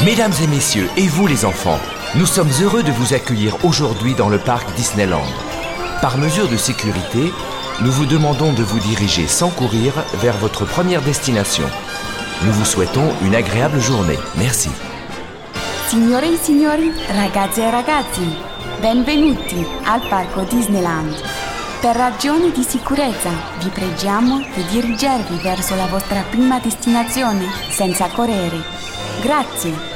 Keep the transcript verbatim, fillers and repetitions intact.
Mesdames et messieurs, et vous les enfants, nous sommes heureux de vous accueillir aujourd'hui dans le parc Disneyland. Par mesure de sécurité, nous vous demandons de vous diriger sans courir vers votre première destination. Nous vous souhaitons une agréable journée. Merci. Signore e signori, ragazze e ragazzi, benvenuti al parco Disneyland. Per ragioni di sicurezza, vi preghiamo di dirigervi verso la vostra prima destinazione senza correre. Grazie.